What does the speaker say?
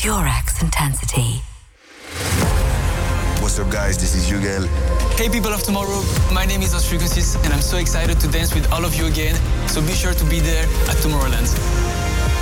Durex Intensity. What's up, guys? This is Hugel. Hey, people of tomorrow. My name is Ostrikosis, and I'm so excited to dance with all of you again. So be sure to be there at Tomorrowland.